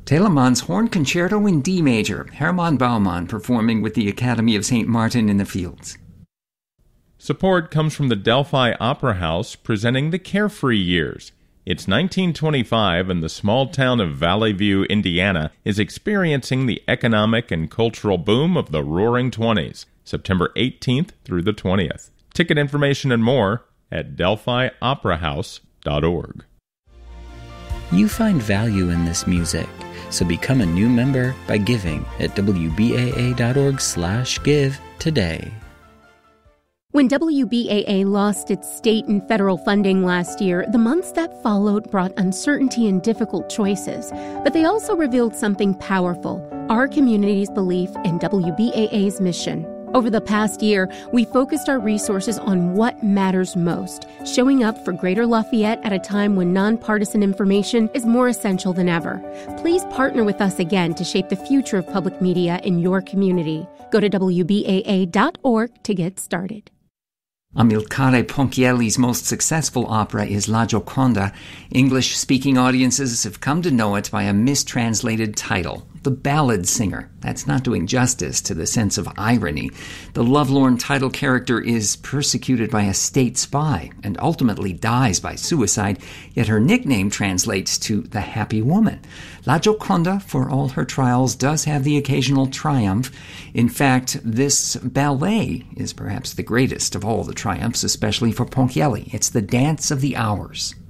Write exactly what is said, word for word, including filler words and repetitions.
Telemann's Horn Concerto in D Major, Hermann Baumann performing with the Academy of Saint Martin in the Fields. Support comes from the Delphi Opera House presenting The Carefree Years. It's nineteen twenty-five, and the small town of Valley View, Indiana, is experiencing the economic and cultural boom of the Roaring Twenties, September eighteenth through the twentieth. Ticket information and more at delphi opera house dot org. You find value in this music, so become a new member by giving at w b a a dot org slash give today. When W B A A lost its state and federal funding last year, the months that followed brought uncertainty and difficult choices. But they also revealed something powerful, our community's belief in W B A A's mission. Over the past year, we focused our resources on what matters most, showing up for Greater Lafayette at a time when nonpartisan information is more essential than ever. Please partner with us again to shape the future of public media in your community. Go to w b a a dot org to get started. Amilcare Ponchielli's most successful opera is La Gioconda. English-speaking audiences have come to know it by a mistranslated title, The Ballad Singer. That's not doing justice to the sense of irony. The lovelorn title character is persecuted by a state spy and ultimately dies by suicide, yet her nickname translates to the happy woman. La Gioconda, for all her trials, does have the occasional triumph. In fact, this ballet is perhaps the greatest of all the triumphs, especially for Ponchielli. It's the Dance of the Hours.